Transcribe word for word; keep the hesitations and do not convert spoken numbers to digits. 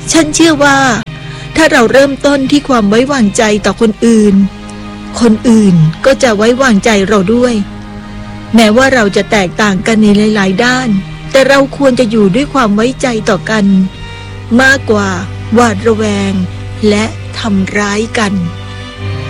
ฉันเชื่อว่าถ้าเราเริ่มต้นที่ความไว้วางใจต่อคนอื่นคนอื่นก็จะไว้วางใจเราด้วยแม้ว่าเราจะแตกต่างกันในหลายๆด้านแต่เราควรจะอยู่ด้วยความไว้ใจต่อกันมากกว่าหวาดระแวงและทำร้ายกัน